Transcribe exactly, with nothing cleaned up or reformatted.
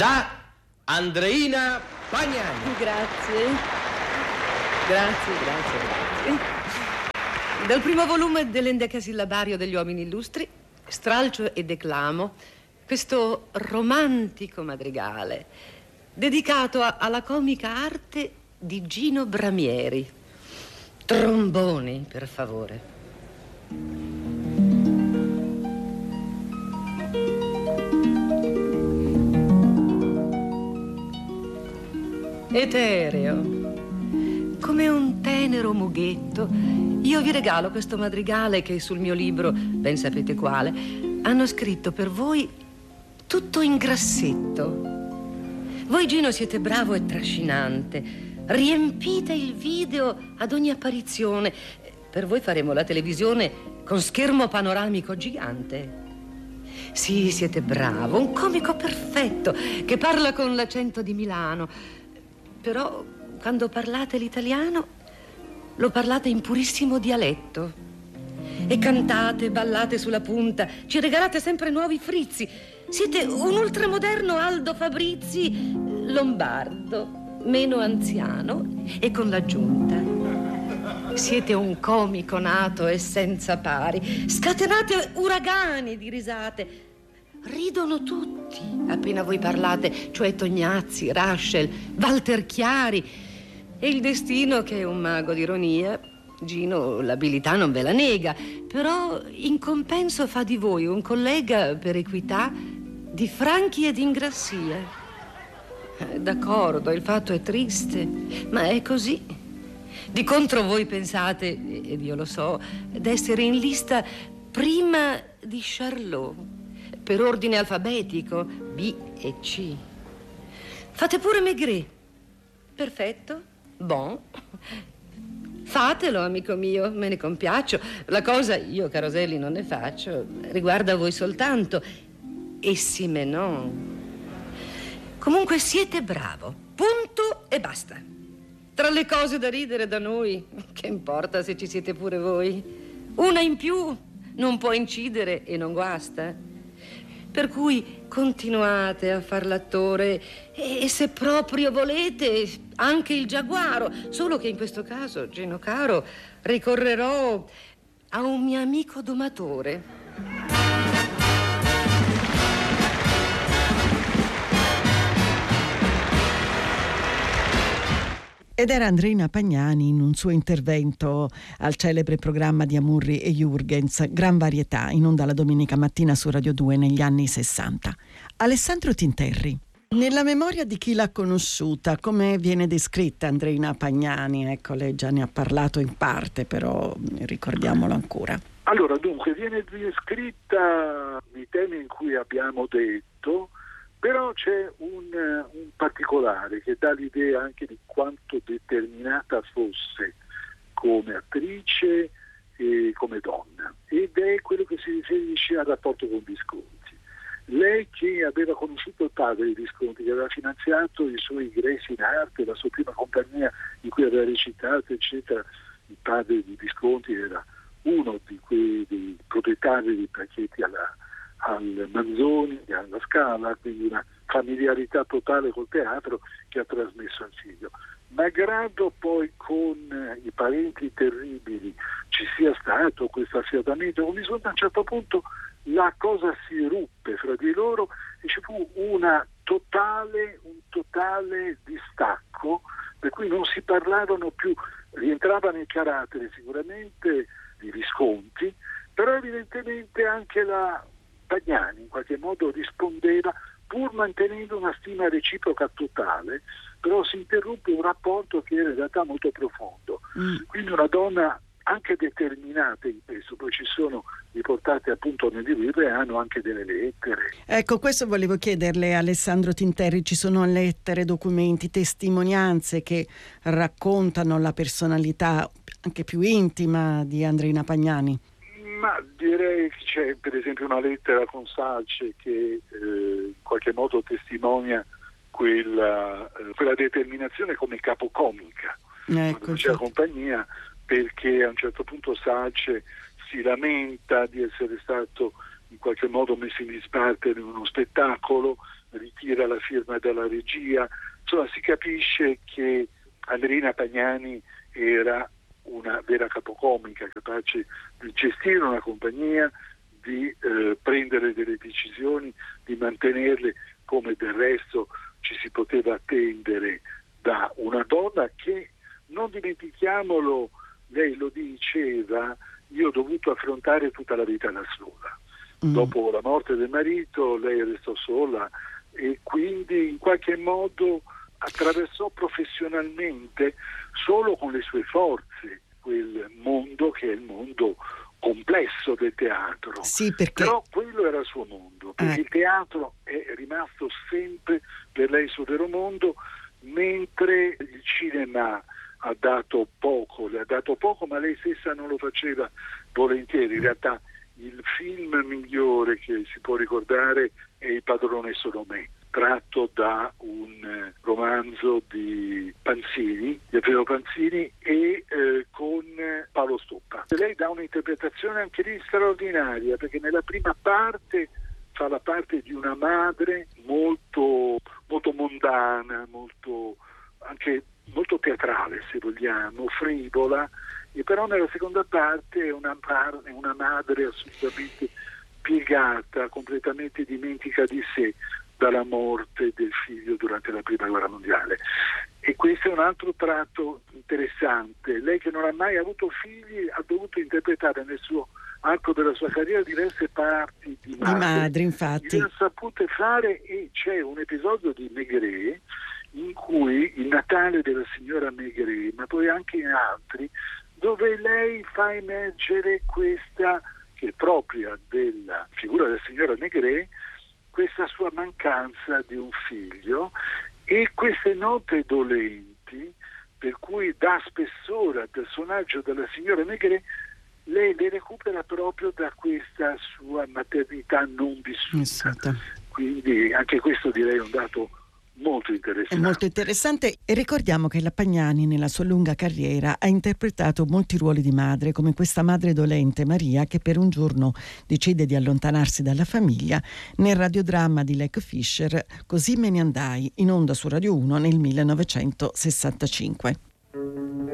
da Andreina Pagnani. Grazie. Grazie, grazie, grazie. Dal primo volume dell'endecasillabario degli uomini illustri, stralcio e declamo questo romantico madrigale dedicato a, alla comica arte di Gino Bramieri. Tromboni, per favore. Etereo, come un tenero mughetto, io vi regalo questo madrigale che sul mio libro, ben sapete quale, hanno scritto per voi tutto in grassetto. Voi, Gino, siete bravo e trascinante. Riempite il video ad ogni apparizione. Per voi faremo la televisione con schermo panoramico gigante. Sì, siete bravo, un comico perfetto che parla con l'accento di Milano. Però quando parlate l'italiano lo parlate in purissimo dialetto. E cantate, ballate sulla punta, ci regalate sempre nuovi frizzi. Siete un ultramoderno Aldo Fabrizi lombardo, meno anziano e con l'aggiunta: siete un comico nato e senza pari. Scatenate uragani di risate. Ridono tutti appena voi parlate, cioè Tognazzi, Raschel, Walter Chiari. E il destino, che è un mago di ironia, Gino l'abilità non ve la nega, però in compenso fa di voi un collega per equità di Franchi ed Ingrassia. D'accordo, il fatto è triste, ma è così. Di contro voi pensate, ed io lo so, d'essere in lista prima di Charlot, per ordine alfabetico, B e C. Fate pure Maigret. Perfetto, bon. Fatelo, amico mio, me ne compiaccio. La cosa, io Caroselli non ne faccio, riguarda voi soltanto. E sì me non. Comunque siete bravo, punto e basta. Tra le cose da ridere da noi, che importa se ci siete pure voi? Una in più non può incidere e non guasta. Per cui continuate a far l'attore e, se proprio volete, anche il giaguaro. Solo che in questo caso, Gino caro, ricorrerò a un mio amico domatore. Ed era Andreina Pagnani in un suo intervento al celebre programma di Amurri e Jürgens, Gran Varietà, in onda la domenica mattina su Radio due negli anni sessanta. Alessandro Tinterri. Nella memoria di chi l'ha conosciuta, come viene descritta Andreina Pagnani? Ecco, lei già ne ha parlato in parte, però ricordiamolo ancora. Allora, dunque, viene descritta i temi in cui abbiamo detto, però c'è un, un particolare che dà l'idea anche di quanto determinata fosse come attrice e come donna, ed è quello che si riferisce al rapporto con Visconti. Lei, che aveva conosciuto il padre di Visconti, che aveva finanziato i suoi ingressi in arte, la sua prima compagnia in cui aveva recitato, eccetera. Il padre di Visconti era uno di quei dei proprietari di pacchetti alla al Manzoni, alla Scala, quindi una familiarità totale col teatro che ha trasmesso al figlio. Malgrado poi con i parenti terribili ci sia stato questo affiatamento con Visconti, a un certo punto la cosa si ruppe fra di loro e ci fu una totale, un totale distacco, per cui non si parlavano più. Rientrava nel carattere sicuramente di Visconti, però evidentemente anche la Pagnani in qualche modo rispondeva, pur mantenendo una stima reciproca totale, però si interruppe un rapporto che era in realtà molto profondo. Mm. Quindi una donna anche determinate in questo. Poi ci sono riportate appunto nel libro e hanno anche delle lettere. Ecco, questo volevo chiederle, Alessandro Tinterri. Ci sono lettere, documenti, testimonianze che raccontano la personalità anche più intima di Andreina Pagnani? Ma direi che c'è per esempio una lettera con Salce che eh, in qualche modo testimonia quella, eh, quella determinazione come capocomica, ecco, quando c'è la compagnia, perché a un certo punto Salce si lamenta di essere stato in qualche modo messo in disparte in uno spettacolo, ritira la firma dalla regia. Insomma, si capisce che Andreina Pagnani era una vera capocomica, capace di gestire una compagnia, di eh, prendere delle decisioni, di mantenerle, come del resto ci si poteva attendere da una donna che, non dimentichiamolo, lei lo diceva, io ho dovuto affrontare tutta la vita da sola. Mm. Dopo la morte del marito lei restò sola e quindi in qualche modo attraversò professionalmente, solo con le sue forze, quel mondo che è il mondo complesso del teatro. Sì, perché... Però quello era il suo mondo, perché eh. il teatro è rimasto sempre per lei il suo vero mondo, mentre il cinema ha dato poco, le ha dato poco, ma lei stessa non lo faceva volentieri. In realtà il film migliore che si può ricordare è Il padrone sono me, tratto da un romanzo di Panzini, di Alfredo Panzini, e eh, con Paolo Stoppa. Lei dà un'interpretazione anche lì straordinaria, perché nella prima parte fa la parte di una madre molto, molto mondana, molto anche molto teatrale, se vogliamo, frivola, e però nella seconda parte è una, è una madre assolutamente piegata, completamente dimentica di sé dalla morte del figlio durante la prima guerra mondiale. E questo è un altro tratto interessante. Lei, che non ha mai avuto figli, ha dovuto interpretare nel suo arco della sua carriera diverse parti di madre. Di madre, infatti. Le ha sapute fare, e c'è un episodio di Maigret in cui il Natale della signora Maigret, ma poi anche in altri, dove lei fa emergere questa, che è propria della figura della signora Maigret, questa sua mancanza di un figlio e queste note dolenti, per cui dà spessore al personaggio della signora Maigret. Lei le recupera proprio da questa sua maternità non vissuta. Quindi anche questo, direi, è un dato molto interessante. È molto interessante, e ricordiamo che la Pagnani nella sua lunga carriera ha interpretato molti ruoli di madre, come questa madre dolente Maria, che per un giorno decide di allontanarsi dalla famiglia nel radiodramma di Lech Fischer Così me ne andai, in onda su Radio uno nel millenovecentosessantacinque.